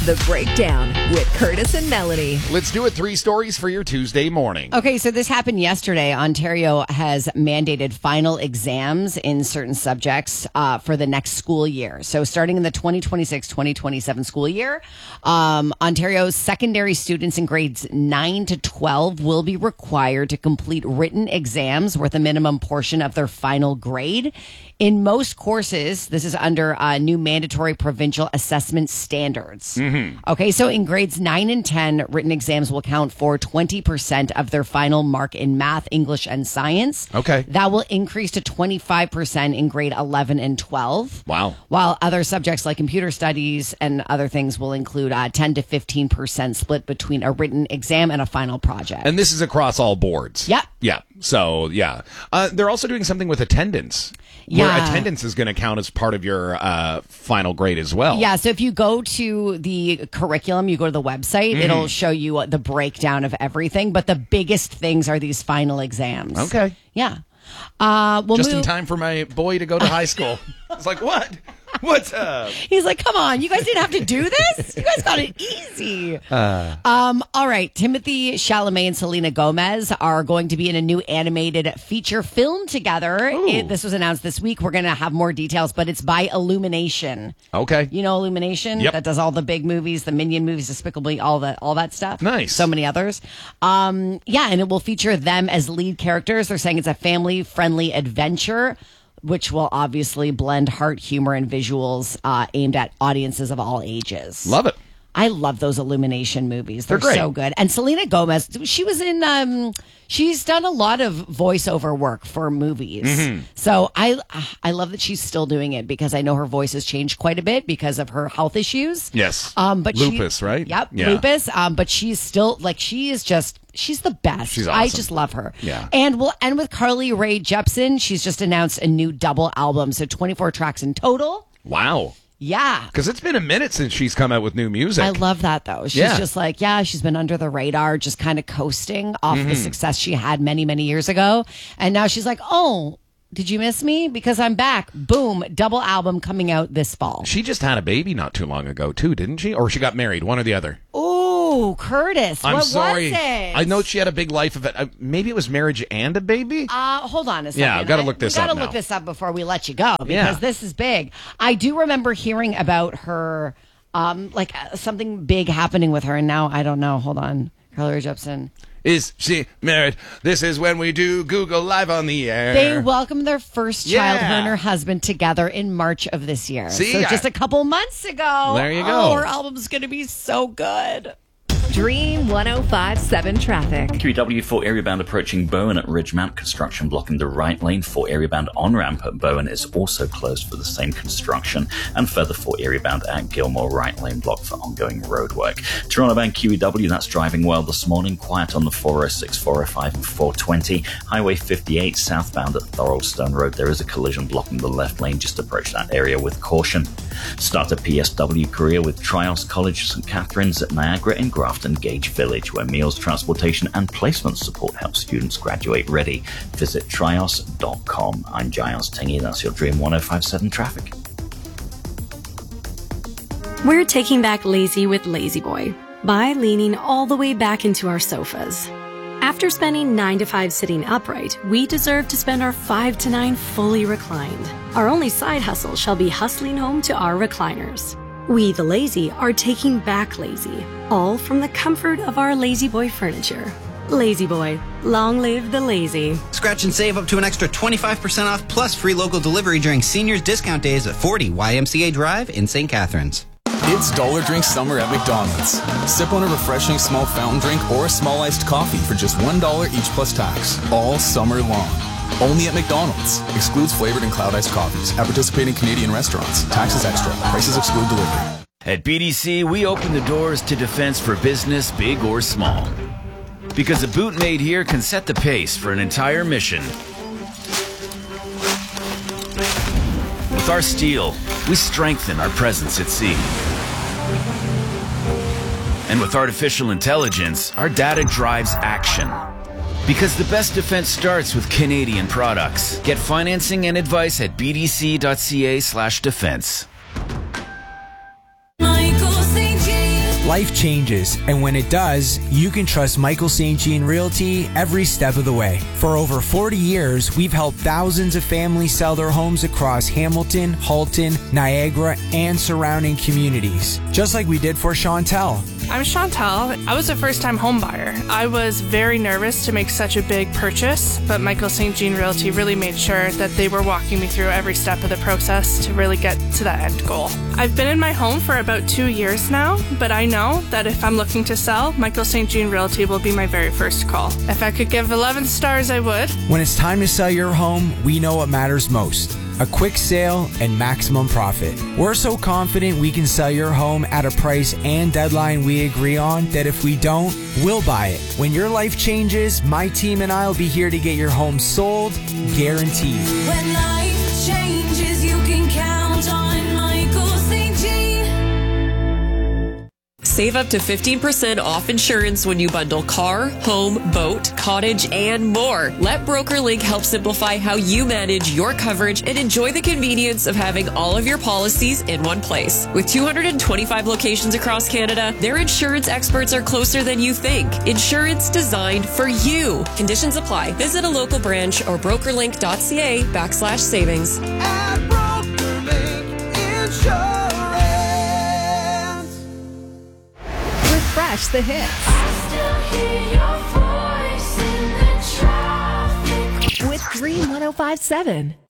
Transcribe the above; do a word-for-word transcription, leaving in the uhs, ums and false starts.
The Breakdown with Curtis and Melanie. Let's do it. Three stories for your Tuesday morning. Okay, so this happened yesterday. Ontario has mandated final exams in certain subjects uh, for the next school year. So starting in the twenty twenty-six twenty twenty-seven school year, um, Ontario's secondary students in grades nine to twelve will be required to complete written exams worth a minimum portion of their final grade. In most courses, this is under uh, new mandatory provincial assessment standards. Mm-hmm. Okay, so in grades nine and ten, written exams will count for twenty percent of their final mark in math, English, and science. Okay. That will increase to twenty-five percent in grade eleven and twelve. Wow. While other subjects like computer studies and other things will include uh, ten to fifteen percent split between a written exam and a final project. And this is across all boards. Yep. Yeah. So, yeah. Uh, they're also doing something with attendance. Yeah. Where attendance is going to count as part of your uh, final grade as well. Yeah, so if you go to the curriculum, you go to the website, mm-hmm. it'll show you the breakdown of everything. But the biggest things are these final exams. Okay. Yeah. Uh, we'll Just move- in time for my boy to go to high school. It's like, what? What's up? He's like, come on, you guys didn't have to do this? You guys got it easy. Uh. Um, all right, Timothy Chalamet and Selena Gomez are going to be in a new animated feature film together. It, this was announced this week. We're going to have more details, but it's by Illumination. Okay. You know Illumination? Yep. That does all the big movies, the Minion movies, Despicable Me, all that, all that stuff. Nice. So many others. Um, yeah, and it will feature them as lead characters. They're saying it's a family-friendly adventure, which will obviously blend heart, humor, and visuals uh, aimed at audiences of all ages. Love it. I love those Illumination movies. They're, They're great. so good. And Selena Gomez, she was in, um, she's done a lot of voiceover work for movies. Mm-hmm. So I I love that she's still doing it because I know her voice has changed quite a bit because of her health issues. Yes. Um, but lupus, she, right? Yep, yeah. lupus. Um, but she's still, like, she is just, she's the best. She's awesome. I just love her. Yeah. And we'll end with Carly Rae Jepsen. She's just announced a new double album, so twenty-four tracks in total. Wow. Yeah. Because it's been a minute since she's come out with new music. I love that, though. She's Yeah. just like, yeah, she's been under the radar, just kind of coasting off Mm-hmm. the success she had many, many years ago. And now she's like, oh, did you miss me? Because I'm back. Boom. Double album coming out this fall. She just had a baby not too long ago, too, didn't she? Or she got married, one or the other. Ooh, Curtis. I'm what sorry. was it? I know she had a big life event. Uh, maybe it was marriage and a baby? Uh, hold on a second. Yeah, I've gotta look this I, we up gotta now. look this up before we let you go because Yeah. this is big. I do remember hearing about her, um, like uh, something big happening with her, and now I don't know. Hold on. Carly Rae Jepsen. Is she married? This is when we do Google Live on the air. They welcomed their first child, Yeah. her and her husband, together in March of this year. See, so I- just a couple months ago. There you Oh, go. her album's going to be so good. Dream one oh five point seven traffic. Q E W for area bound approaching Bowen at Ridgemount. Construction blocking the right lane. For area bound on ramp at Bowen is also closed for the same construction. And further for area bound at Gilmore, right lane blocked for ongoing road work. Toronto bound Q E W, that's driving well this morning. Quiet on the four oh six, four oh five and four twenty. Highway fifty-eight southbound at Thoroldstone Road. There is a collision blocking the left lane. Just approach that area with caution. Start a P S W career with Trials College, St Catharines at Niagara in Grafton Gage Village, where meals, transportation and placement support help students graduate ready. Visit trios dot com. I'm Giles Tingy, that's your Dream one oh five point seven traffic. We're taking back lazy with Lazy Boy by leaning all the way back into our sofas. After spending nine to five sitting upright, we deserve to spend our five to nine fully reclined. Our only side hustle shall be hustling home to our recliners. We, the lazy, are taking back lazy, all from the comfort of our Lazy Boy furniture. Lazy Boy, long live the lazy. Scratch and save up to an extra twenty-five percent off plus free local delivery during seniors discount days at forty Y M C A Drive in Saint Catharines. It's Dollar Drink Summer at McDonald's. Sip on a refreshing small fountain drink or a small iced coffee for just one dollar each plus tax, all summer long. Only at McDonald's. Excludes flavored and cloud iced coffees at participating Canadian restaurants. Taxes extra. Prices exclude delivery. At B D C, we open the doors to defense for business, big or small. Because a boot made here can set the pace for an entire mission. With our steel, we strengthen our presence at sea. And with artificial intelligence, our data drives action. Because the best defense starts with Canadian products. Get financing and advice at bdc.ca slash defense. Michael Saint James. Life changes, and when it does, you can trust Michael Saint Jean Realty every step of the way. For over forty years, we've helped thousands of families sell their homes across Hamilton, Halton, Niagara, and surrounding communities, just like we did for Chantel. I'm Chantel. I was a first-time home buyer. I was very nervous to make such a big purchase, but Michael Saint Jean Realty really made sure that they were walking me through every step of the process to really get to that end goal. I've been in my home for about two years now, but I know that if I'm looking to sell, Michael Saint Jean Realty will be my very first call. If I could give eleven stars, I would. When it's time to sell your home, we know what matters most. A quick sale and maximum profit. We're so confident we can sell your home at a price and deadline we agree on that if we don't, we'll buy it. When your life changes, my team and I will be here to get your home sold, guaranteed. When life changes, you can count on Michael Saint Jean. Save up to fifteen percent off insurance when you bundle car, home, boat, cottage, and more. Let BrokerLink help simplify how you manage your coverage and enjoy the convenience of having all of your policies in one place. With two hundred twenty-five locations across Canada, their insurance experts are closer than you think. Insurance designed for you. Conditions apply. Visit a local branch or brokerlink.ca backslash savings. At BrokerLink Insurance. Refresh the hits I still hear your voice in the traffic. with Dream one oh five seven.